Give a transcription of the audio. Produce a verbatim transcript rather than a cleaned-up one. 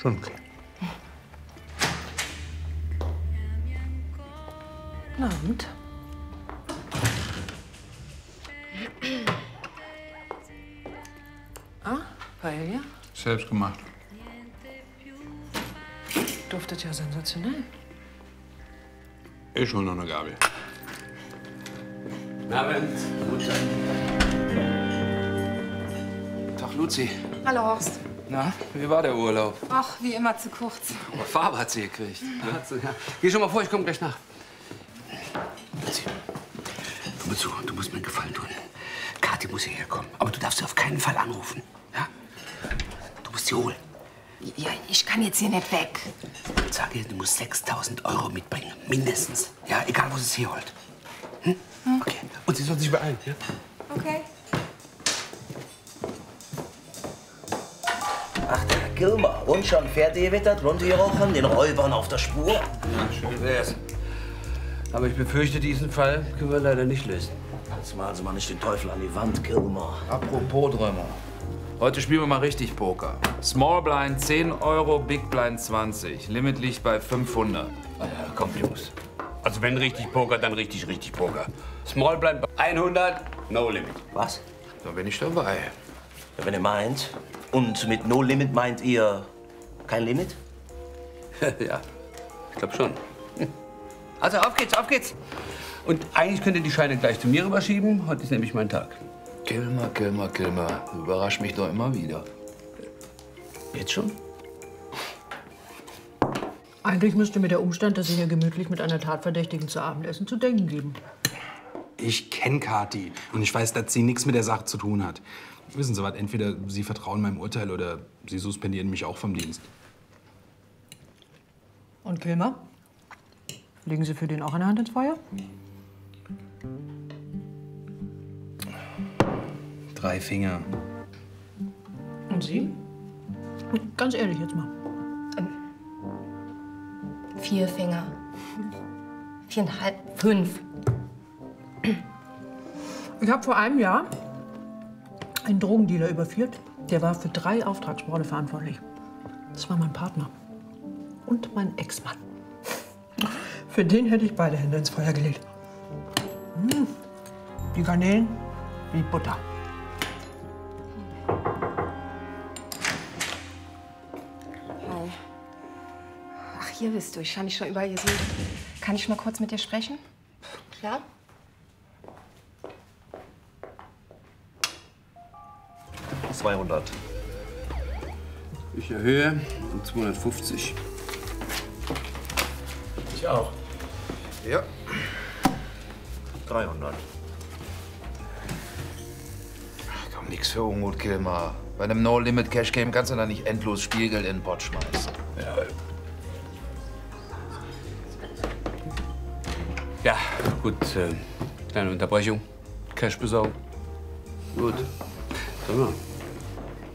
Schon okay. Na und? Ah, Paella? Selbst gemacht. Duftet ja sensationell. Ich hol noch eine Gabel. Guten Abend. Guten Tag, Luzi. Hallo, Horst. Na, wie war der Urlaub? Ach, wie immer zu kurz. Aber Farbe hat sie gekriegt. Hat sie, ja. Geh schon mal vor, ich komme gleich nach. Luzi, hör mal zu, du musst mir einen Gefallen tun. Kathi muss hierher kommen, aber du darfst sie auf keinen Fall anrufen. Ja? Du musst sie holen. Ja, ich kann jetzt hier nicht weg. Sag ihr, du musst sechstausend Euro mitbringen, mindestens. Ja, egal, wo sie es herholt. Hm? Okay. Und sie soll sich beeilen, ja? Okay. Ach, der Herr Gilmer. Und schon verdewittert, runtergerochen, den Räubern auf der Spur. Ja, schön wär's. Aber ich befürchte, diesen Fall können wir leider nicht lösen. Jetzt malen Sie mal nicht den Teufel an die Wand, Gilmer. Apropos Drömer. Heute spielen wir mal richtig Poker. Small Blind zehn Euro, Big Blind zwanzig. Limit liegt bei fünfhundert. Ah ja, kommt, Jungs. Also wenn richtig Poker, dann richtig, richtig Poker. Small Blind bei hundert, no limit. Was? Da bin ich dabei. Ja, wenn ihr meint. Und mit No Limit meint ihr kein Limit? Ja, ich glaube schon. Also auf geht's, auf geht's. Und eigentlich könnt ihr die Scheine gleich zu mir rüberschieben. Heute ist nämlich mein Tag. Gilmer, Gilmer, Gilmer. Du überraschst mich doch immer wieder. Jetzt schon? Eigentlich müsste mir der Umstand, dass Sie hier gemütlich mit einer Tatverdächtigen zu Abendessen, zu denken geben. Ich kenne Kathi und ich weiß, dass sie nichts mit der Sache zu tun hat. Wissen Sie was, entweder Sie vertrauen meinem Urteil oder Sie suspendieren mich auch vom Dienst. Und Kilmer? Legen Sie für den auch eine Hand ins Feuer? Drei Finger. Und Sie? Ganz ehrlich jetzt mal. Vier Finger. Viereinhalb, fünf. Ich habe vor einem Jahr einen Drogendealer überführt. Der war für drei Auftragsmorde verantwortlich. Das war mein Partner. Und mein Ex-Mann. Für den hätte ich beide Hände ins Feuer gelegt. Mmh. Die Garnelen wie Butter. Hi. Ach, hier bist du. Ich habe dich schon überall gesehen. Kann ich mal kurz mit dir sprechen? Klar? zweihundert. Ich erhöhe um zweihundertfünfzig. Ich auch. Ja. dreihundert. Ach komm, nix für Unmut, Kilmer. Bei einem No-Limit-Cash-Game kannst du da nicht endlos Spielgeld in den Pott schmeißen. Ja. Ja, gut. Äh, kleine Unterbrechung. Cash besorgen. Gut. Sag mal.